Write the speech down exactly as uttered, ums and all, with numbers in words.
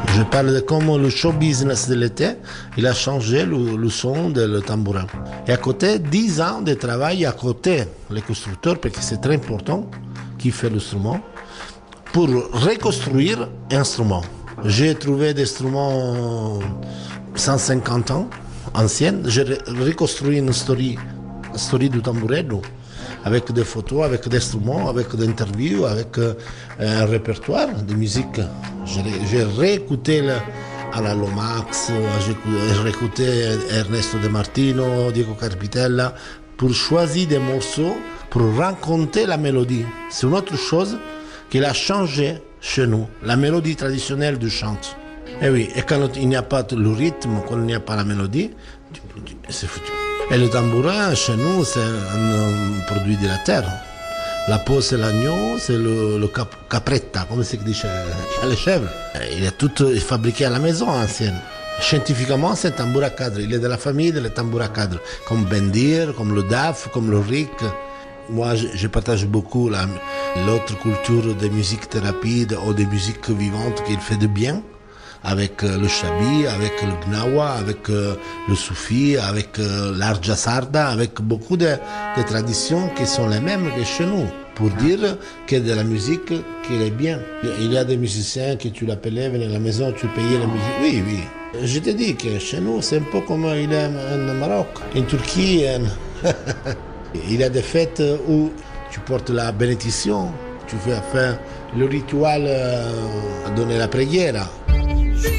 Je parle de comment le show business de l'été, il a changé le, le son du tambourin. Et à côté, dix ans de travail à côté, les constructeurs, parce que c'est très important, qui fait l'instrument, pour reconstruire l'instrument. J'ai trouvé des instruments cent cinquante ans, anciens. J'ai reconstruit une story, une story du tambourello, avec des photos, avec des instruments, avec des interviews, avec euh, un répertoire de musique. J'ai, j'ai réécouté le, à la Lomax, j'ai réécouté Ernesto De Martino, Diego Carpitella, pour choisir des morceaux, pour raconter la mélodie. C'est une autre chose qu'il a changé chez nous, la mélodie traditionnelle du chant. Et oui, et quand il n'y a pas le rythme, quand il n'y a pas la mélodie, c'est foutu. Et le tambourin, chez nous, c'est un produit de la terre. La peau, c'est l'agneau, c'est le, le cap, capretta, comme c'est dit chez, chez les chèvres. Il est tout fabriqué à la maison ancienne. Scientifiquement, c'est un tambour à cadre. Il est de la famille des tambours à cadre, comme Bendir, comme le daf, comme le ric. Moi, je, je partage beaucoup la, l'autre culture de musique thérapie ou de musique vivante qu'il fait de bien, avec le chabi, avec le gnawa, avec le soufi, avec l'art jassarda, avec beaucoup de, de traditions qui sont les mêmes que chez nous, pour dire que de la musique qui est bien. Il y a des musiciens que tu l'appelais, venaient à la maison, tu payais la musique. Oui, oui. Je te dis que chez nous, c'est un peu comme il est en Maroc, en Turquie. En... Il y a des fêtes où tu portes la bénédiction, tu fais faire le rituel à donner la prière.